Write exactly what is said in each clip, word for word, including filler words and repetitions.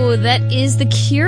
That is The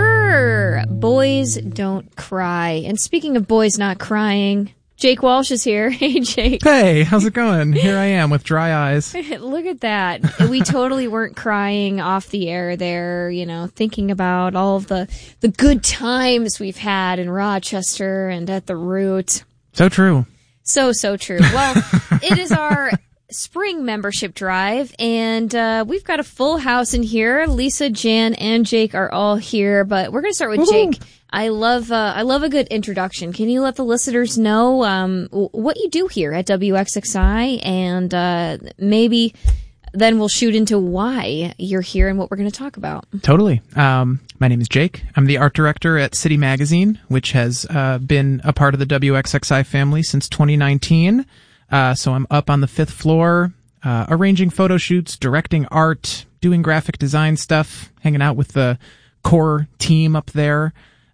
Cure. Boys don't cry. And speaking of boys not crying, Jake Walsh is here. Hey, Jake. Hey, how's it going? Here I am with dry eyes. Look at that. We totally weren't crying off the air there, you know, thinking about all of the, the good times we've had in Rochester and at the Root. So true. So, so true. Well, it is our spring membership drive, and uh, we've got a full house in here. Lisa, Jan, and Jake are all here, but we're going to start with Woo-hoo. Jake. I love uh, I love a good introduction. Can you let the listeners know um, what you do here at W X X I, and uh, maybe then we'll shoot into why you're here and what we're going to talk about. Totally. Um, my name is Jake. I'm the art director at City Magazine, which has uh, been a part of the W X X I family since twenty nineteen. Uh, so I'm up on the fifth floor, uh, arranging photo shoots, directing art, doing graphic design stuff, hanging out with the core team up there.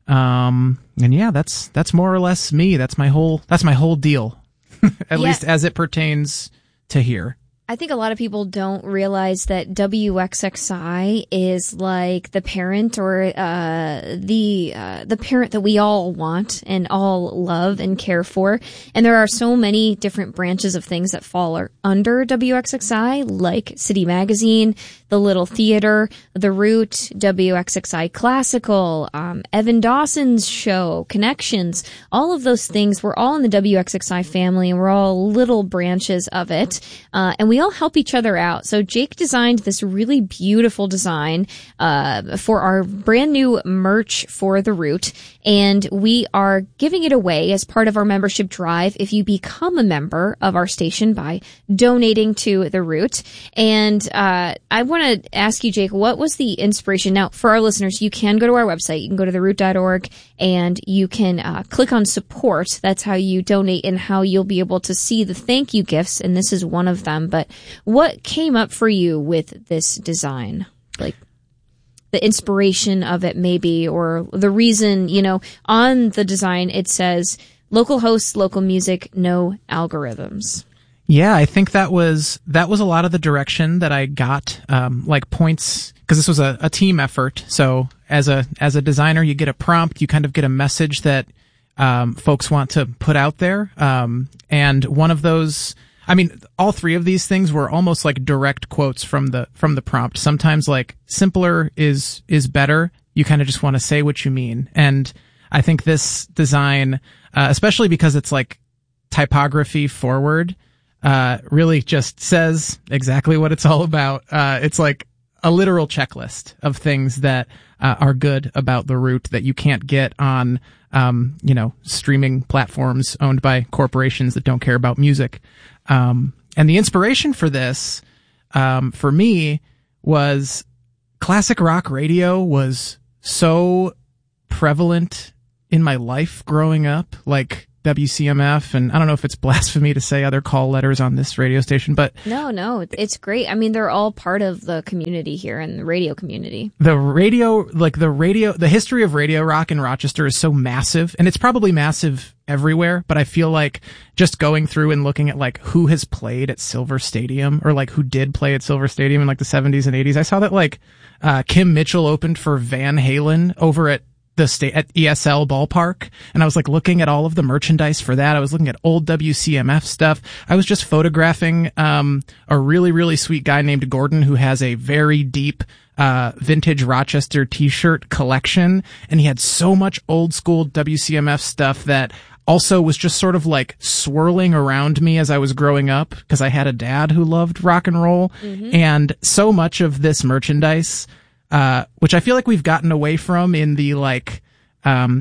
Um, and yeah, that's, that's more or less me. That's my whole, that's my whole deal, at Yeah. least as it pertains to here. I think a lot of people don't realize that W X X I is like the parent or uh the uh the parent that we all want and all love and care for. And there are so many different branches of things that fall are under W X X I, like City Magazine, the Little Theater, The Root, W X X I Classical, um, Evan Dawson's show, Connections. All of those things, we're all in the W X X I family, and we're all little branches of it. Uh, and we all help each other out. So Jake designed this really beautiful design uh, for our brand new merch for The Root, and we are giving it away as part of our membership drive if you become a member of our station by donating to The Root. And uh, I want to ask you, Jake, what was the inspiration? Now, for our listeners, you can go to our website. You can go to the root dot org, and you can uh, click on support. That's how you donate and how you'll be able to see the thank you gifts, and this is one of them. But what came up for you with this design? Like the inspiration of it maybe, or the reason, you know, on the design it says local hosts, local music, no algorithms. Yeah, I think that was that was a lot of the direction that I got, um, like points, because this was a, a team effort. So as a as a designer, you get a prompt, you kind of get a message that um, folks want to put out there, um, and one of those, I mean, all three of these things were almost like direct quotes from the from the prompt. Sometimes like simpler is is better. You kind of just want to say what you mean, and I think this design, uh, especially because it's like typography forward, Uh, really just says exactly what it's all about. Uh, it's like a literal checklist of things that uh, are good about The Root that you can't get on, um, you know, streaming platforms owned by corporations that don't care about music. Um, and the inspiration for this, um, for me, was classic rock radio was so prevalent in my life growing up, like W C M F, and I don't know if it's blasphemy to say other call letters on this radio station, but No, no, it's great. I mean, they're all part of the community here in the radio community. the radio, like the radio, the history of radio rock in Rochester is so massive, and it's probably massive everywhere, but I feel like just going through and looking at like who has played at Silver Stadium, or like who did play at Silver Stadium in like the seventies and eighties. I saw that like uh Kim Mitchell opened for Van Halen over at the state at E S L ballpark, and I was like looking at all of the merchandise for that. I was looking at old W C M F stuff. I was just photographing um a really really sweet guy named Gordon who has a very deep uh vintage Rochester t-shirt collection, and he had so much old school W C M F stuff that also was just sort of like swirling around me as I was growing up, because I had a dad who loved rock and roll. Mm-hmm. And so much of this merchandise, Uh, which I feel like we've gotten away from in the like, um,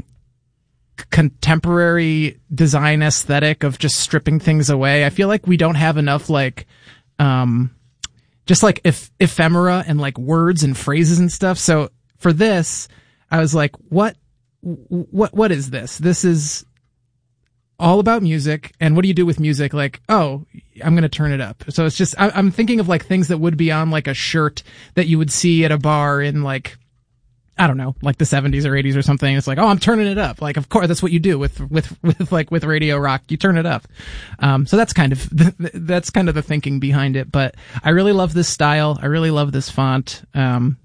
contemporary design aesthetic of just stripping things away. I feel like we don't have enough like, um, just like eph- ephemera and like words and phrases and stuff. So for this, I was like, what, what, what is this? This is all about music. And what do you do with music? Like, oh, I'm going to turn it up. So it's just, I, I'm thinking of like things that would be on like a shirt that you would see at a bar in like, I don't know, like the seventies or eighties or something. It's like, oh, I'm turning it up. Like, of course, that's what you do with, with, with like with radio rock. You turn it up. Um, so that's kind of, the, that's kind of the thinking behind it. But I really love this style. I really love this font. Um,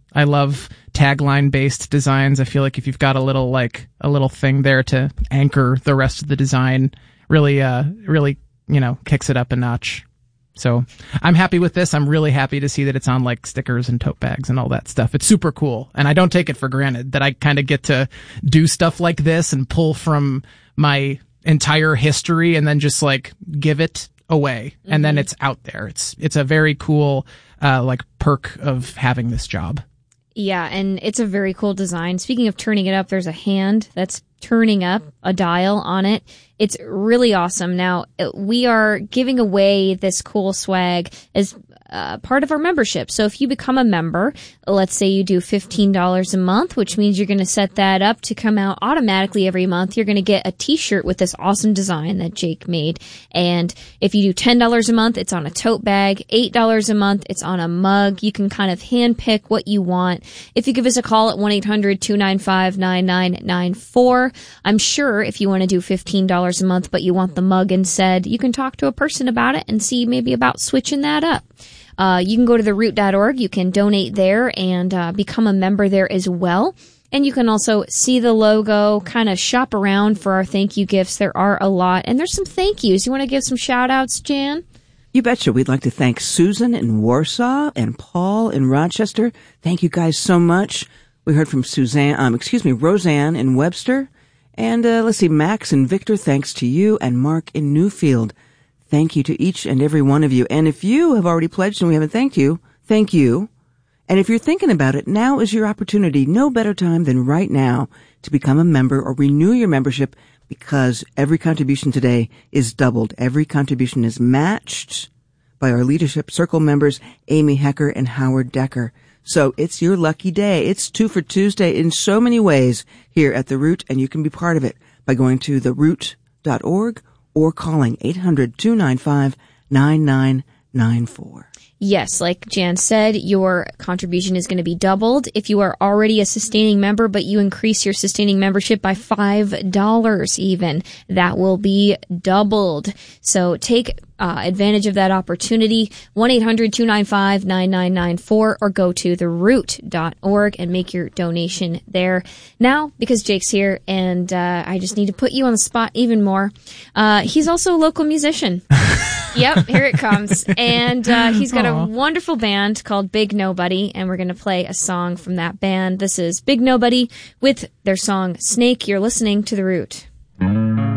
I love tagline based designs. I feel like if you've got a little like a little thing there to anchor the rest of the design, really uh really, you know, kicks it up a notch. So I'm happy with this. I'm really happy to see that it's on like stickers and tote bags and all that stuff. It's super cool. And I don't take it for granted that I kind of get to do stuff like this and pull from my entire history and then just like give it away. Mm-hmm. And then it's out there. It's, it's a very cool, uh, like perk of having this job. Yeah. And it's a very cool design. Speaking of turning it up, there's a hand that's turning up a dial on it. It's really awesome. Now, we are giving away this cool swag as uh, part of our membership. So if you become a member, let's say you do fifteen dollars a month, which means you're going to set that up to come out automatically every month. You're going to get a t-shirt with this awesome design that Jake made. And if you do ten dollars a month, it's on a tote bag. eight dollars a month, it's on a mug. You can kind of handpick what you want. If you give us a call at one eight hundred two nine five nine nine nine four, I'm sure if you want to do fifteen dollars a month, but you want the mug instead, you can talk to a person about it and see maybe about switching that up. Uh, you can go to the root dot org. You can donate there and uh, become a member there as well. And you can also see the logo, kind of shop around for our thank you gifts. There are a lot. And there's some thank yous. You want to give some shout outs, Jan? You betcha. We'd like to thank Susan in Warsaw and Paul in Rochester. Thank you guys so much. We heard from Suzanne, um, excuse me, Roseanne in Webster. And uh, let's see, Max and Victor, thanks to you, and Mark in Newfield. Thank you to each and every one of you. And if you have already pledged and we haven't thanked you, thank you. And if you're thinking about it, now is your opportunity. No better time than right now to become a member or renew your membership, because every contribution today is doubled. Every contribution is matched by our Leadership Circle members, Amy Hecker and Howard Decker. So it's your lucky day. It's Two for Tuesday in so many ways here at The Root, and you can be part of it by going to the root dot org or calling eight hundred two nine five nine nine nine four. Yes, like Jan said, your contribution is going to be doubled. If you are already a sustaining member, but you increase your sustaining membership by five dollars even, that will be doubled. So take uh, advantage of that opportunity. one eight hundred two nine five nine nine nine four or go to the root dot org and make your donation there. Now, because Jake's here and uh, I just need to put you on the spot even more, uh, he's also a local musician. Yep, here it comes. And uh, he's got Aww. a wonderful band called Big Nobody, and we're going to play a song from that band. This is Big Nobody with their song Snake. You're listening to The Root.